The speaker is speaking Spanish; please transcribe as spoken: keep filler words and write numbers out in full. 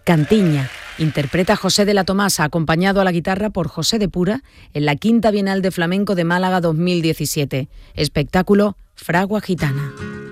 Cantiña. Interpreta José de la Tomasa, acompañado a la guitarra por José de Pura, en la Quinta Bienal de Flamenco de Málaga dos mil diecisiete. Espectáculo Fragua Gitana.